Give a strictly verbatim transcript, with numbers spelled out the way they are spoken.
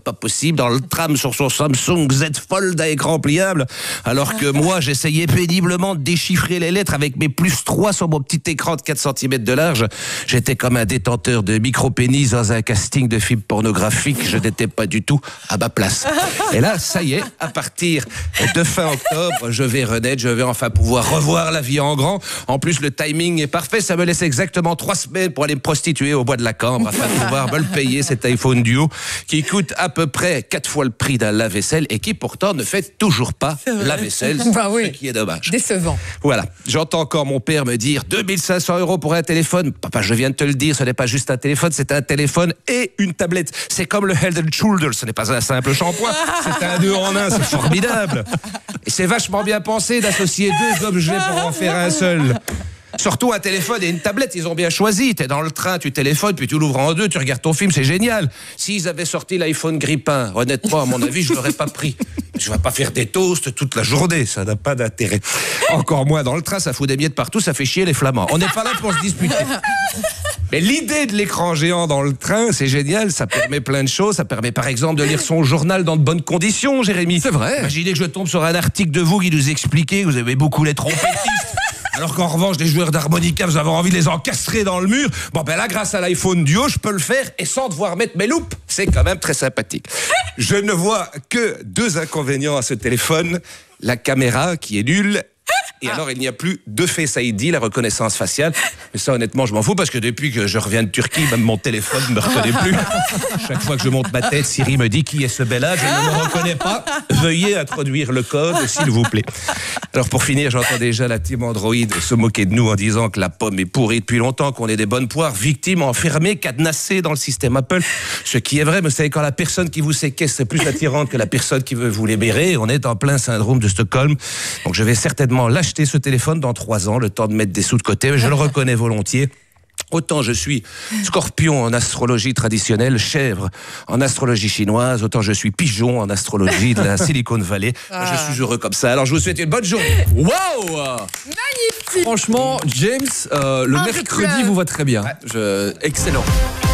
pas possible, dans le tram sur son Samsung Z Fold à écran pliable, alors que moi, j'essayais péniblement de déchiffrer les lettres avec mes plus trois sur mon petit écran de quatre centimètres de large. J'étais comme un détenteur de micro-pénis dans un casting de film pornographique. Je n'étais pas du tout à ma place. Et là, ça y est, à partir de fin octobre, je vais renaître, je vais enfin pouvoir revoir la vie en grand. En plus, le timing est parfait. Ça me laisse exactement trois semaines pour aller me prostituer au bois de la Cambre afin de pouvoir me le payer, cet iPhone Duo qui coûte à peu près quatre fois le prix d'un lave-vaisselle et qui pourtant ne fait toujours pas la vaisselle, bah oui. ce qui est dommage. Décevant. Voilà. J'entends encore mon père me dire deux mille cinq cents euros pour un téléphone. Papa, je viens de te le dire, ce n'est pas juste un téléphone, c'est un téléphone et une tablette. C'est comme le Head and Shoulders, ce n'est pas un simple shampoing, c'est un deux en un, c'est formidable. Et c'est vachement bien pensé d'associer deux objets pour en faire un seul. Surtout un téléphone et une tablette, ils ont bien choisi. T'es dans le train, tu téléphones, puis tu l'ouvres en deux, tu regardes ton film, c'est génial. S'ils avaient sorti l'iPhone grippin, honnêtement, à mon avis, je l'aurais pas pris. Je vais pas faire des toasts toute la journée, ça n'a pas d'intérêt. Encore moins dans le train, ça fout des miettes partout, ça fait chier les flamands. On n'est pas là pour se disputer. Mais l'idée de l'écran géant dans le train, c'est génial, ça permet plein de choses. Ça permet par exemple de lire son journal dans de bonnes conditions, Jérémy. C'est vrai. Imaginez que je tombe sur un article de vous qui nous expliquait que vous aimez beaucoup les trompettistes. Alors qu'en revanche, les joueurs d'harmonica, vous avez envie de les encastrer dans le mur. Bon, ben là, grâce à l'iPhone Duo, je peux le faire et sans devoir mettre mes loupes. C'est quand même très sympathique. Je ne vois que deux inconvénients à ce téléphone. La caméra, qui est nulle. Et alors, il n'y a plus de Face I D, la reconnaissance faciale. Mais ça, honnêtement, je m'en fous parce que depuis que je reviens de Turquie, même mon téléphone ne me reconnaît plus. Chaque fois que je monte ma tête, Siri me dit qui est ce bel âge. Je ne me reconnais pas. Veuillez introduire le code, s'il vous plaît. Alors, pour finir, j'entends déjà la team Android se moquer de nous en disant que la pomme est pourrie depuis longtemps, qu'on est des bonnes poires, victimes, enfermées, cadenassées dans le système Apple. Ce qui est vrai, mais vous savez, quand la personne qui vous séquestre est plus attirante que la personne qui veut vous libérer, on est en plein syndrome de Stockholm. Donc, je vais certainement l'acheter ce téléphone dans trois ans, le temps de mettre des sous de côté, mais je le reconnais volontiers. Autant je suis scorpion en astrologie traditionnelle, chèvre en astrologie chinoise, autant je suis pigeon en astrologie de la Silicon Valley. Ah. Je suis heureux comme ça. Alors je vous souhaite une bonne journée. Waouh! Magnifique! Franchement, James, euh, le mercredi vous va très bien. Ouais. Je... Excellent.